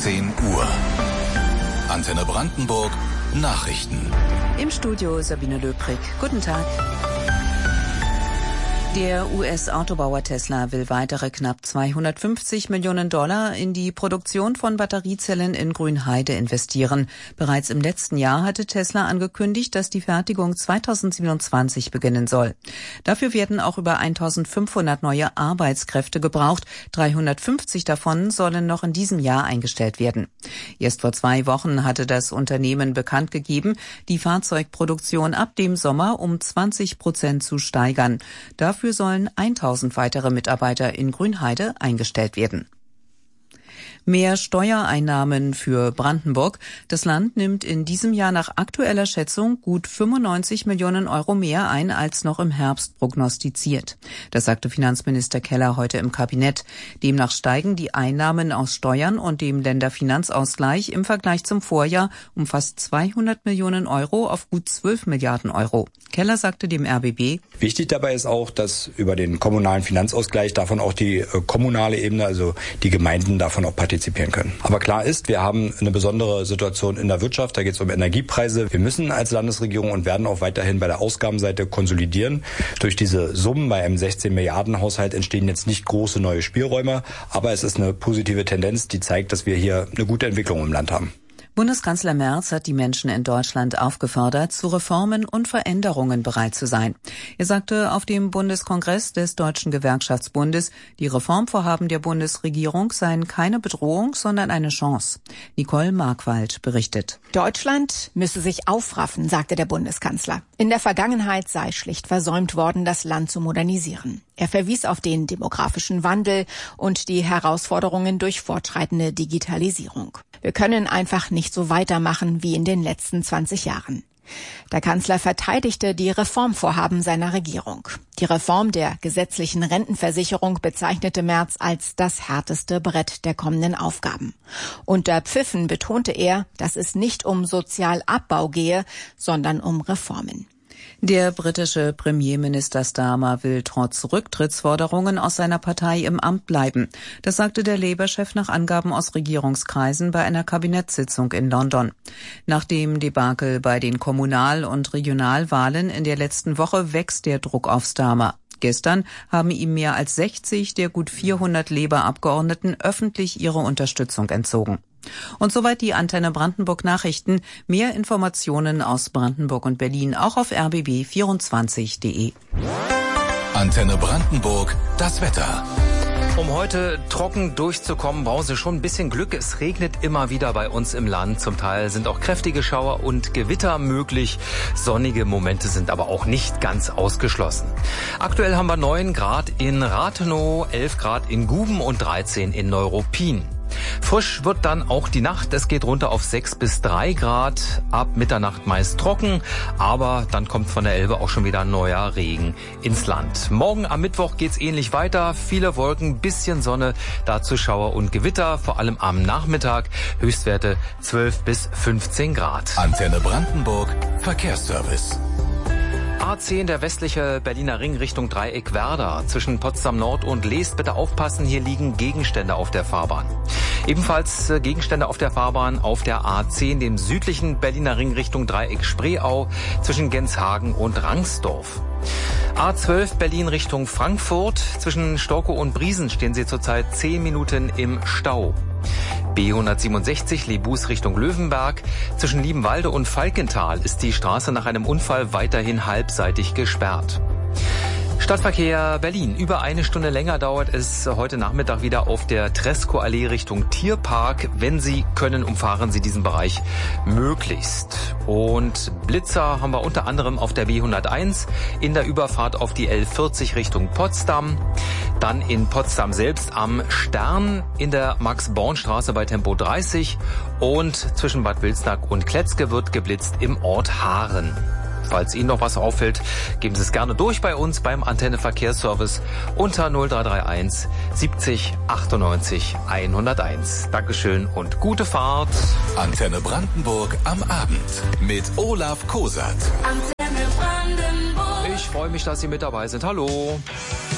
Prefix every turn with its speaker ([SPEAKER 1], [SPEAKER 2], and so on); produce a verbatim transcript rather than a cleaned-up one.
[SPEAKER 1] zehn Uhr. Antenne Brandenburg Nachrichten.
[SPEAKER 2] Im Studio Sabine Löbrig. Guten Tag. Der U S-Autobauer Tesla will weitere knapp zweihundertfünfzig Millionen Dollar in die Produktion von Batteriezellen in Grünheide investieren. Bereits im letzten Jahr hatte Tesla angekündigt, dass die Fertigung zweitausendsiebenundzwanzig beginnen soll. Dafür werden auch über eintausendfünfhundert neue Arbeitskräfte gebraucht. dreihundertfünfzig davon sollen noch in diesem Jahr eingestellt werden. Erst vor zwei Wochen hatte das Unternehmen bekannt gegeben, die Fahrzeugproduktion ab dem Sommer um zwanzig Prozent zu steigern. Dafür sollen eintausend weitere Mitarbeiter in Grünheide eingestellt werden. Mehr Steuereinnahmen für Brandenburg. Das Land nimmt in diesem Jahr nach aktueller Schätzung gut fünfundneunzig Millionen Euro mehr ein, als noch im Herbst prognostiziert. Das sagte Finanzminister Keller heute im Kabinett. Demnach steigen die Einnahmen aus Steuern und dem Länderfinanzausgleich im Vergleich zum Vorjahr um fast zweihundert Millionen Euro auf gut zwölf Milliarden Euro. Keller sagte dem R B B:
[SPEAKER 3] Wichtig dabei ist auch, dass über den kommunalen Finanzausgleich davon auch die äh, kommunale Ebene, also die Gemeinden davon auch partizipieren können. Aber klar ist, wir haben eine besondere Situation in der Wirtschaft, da geht es um Energiepreise. Wir müssen als Landesregierung und werden auch weiterhin bei der Ausgabenseite konsolidieren. Durch diese Summen bei einem sechzehn Milliarden Haushalt entstehen jetzt nicht große neue Spielräume, aber es ist eine positive Tendenz, die zeigt, dass wir hier eine gute Entwicklung im Land haben.
[SPEAKER 2] Bundeskanzler Merz hat die Menschen in Deutschland aufgefordert, zu Reformen und Veränderungen bereit zu sein. Er sagte auf dem Bundeskongress des Deutschen Gewerkschaftsbundes, die Reformvorhaben der Bundesregierung seien keine Bedrohung, sondern eine Chance. Nicole Markwald berichtet.
[SPEAKER 4] Deutschland müsse sich aufraffen, sagte der Bundeskanzler. In der Vergangenheit sei schlicht versäumt worden, das Land zu modernisieren. Er verwies auf den demografischen Wandel und die Herausforderungen durch fortschreitende Digitalisierung. Wir können einfach nicht so weitermachen wie in den letzten zwanzig Jahren. Der Kanzler verteidigte die Reformvorhaben seiner Regierung. Die Reform der gesetzlichen Rentenversicherung bezeichnete Merz als das härteste Brett der kommenden Aufgaben. Unter Pfiffen betonte er, dass es nicht um Sozialabbau gehe, sondern um Reformen.
[SPEAKER 2] Der britische Premierminister Starmer will trotz Rücktrittsforderungen aus seiner Partei im Amt bleiben. Das sagte der Labour-Chef nach Angaben aus Regierungskreisen bei einer Kabinettssitzung in London. Nach dem Debakel bei den Kommunal- und Regionalwahlen in der letzten Woche wächst der Druck auf Starmer. Gestern haben ihm mehr als sechzig der gut vierhundert Labour-Abgeordneten öffentlich ihre Unterstützung entzogen. Und soweit die Antenne Brandenburg Nachrichten. Mehr Informationen aus Brandenburg und Berlin auch auf r b b vierundzwanzig punkt de.
[SPEAKER 1] Antenne Brandenburg, das Wetter.
[SPEAKER 5] Um heute trocken durchzukommen, brauchen Sie schon ein bisschen Glück. Es regnet immer wieder bei uns im Land. Zum Teil sind auch kräftige Schauer und Gewitter möglich. Sonnige Momente sind aber auch nicht ganz ausgeschlossen. Aktuell haben wir neun Grad in Rathenow, elf Grad in Guben und dreizehn in Neuruppin. Frisch wird dann auch die Nacht. Es geht runter auf sechs bis drei Grad. Ab Mitternacht meist trocken. Aber dann kommt von der Elbe auch schon wieder neuer Regen ins Land. Morgen am Mittwoch geht's ähnlich weiter. Viele Wolken, bisschen Sonne, dazu Schauer und Gewitter. Vor allem am Nachmittag. Höchstwerte zwölf bis fünfzehn Grad.
[SPEAKER 1] Antenne Brandenburg, Verkehrsservice.
[SPEAKER 5] A zehn, der westliche Berliner Ring Richtung Dreieck-Werder. Zwischen Potsdam Nord und Leest bitte aufpassen, hier liegen Gegenstände auf der Fahrbahn. Ebenfalls Gegenstände auf der Fahrbahn auf der A zehn, dem südlichen Berliner Ring Richtung Dreieck-Spreeau, zwischen Genshagen und Rangsdorf. A zwölf Berlin Richtung Frankfurt. Zwischen Storkow und Briesen stehen Sie zurzeit zehn Minuten im Stau. B hundertsiebenundsechzig Lebus Richtung Löwenberg. Zwischen Liebenwalde und Falkenthal ist die Straße nach einem Unfall weiterhin halbseitig gesperrt. Stadtverkehr Berlin. Über eine Stunde länger dauert es heute Nachmittag wieder auf der Tresco-Allee Richtung Tierpark. Wenn Sie können, umfahren Sie diesen Bereich möglichst. Und Blitzer haben wir unter anderem auf der B hunderteins in der Überfahrt auf die L vierzig Richtung Potsdam. Dann in Potsdam selbst am Stern in der Max-Born-Straße bei Tempo dreißig. Und zwischen Bad Wilsnack und Kletzke wird geblitzt im Ort Haaren. Falls Ihnen noch was auffällt, geben Sie es gerne durch bei uns beim Antenne Verkehrsservice unter null drei drei eins siebzig achtundneunzig hunderteins. Dankeschön und gute Fahrt.
[SPEAKER 1] Antenne Brandenburg am Abend mit Olaf Kosat.
[SPEAKER 5] Ich freue mich, dass Sie mit dabei sind. Hallo.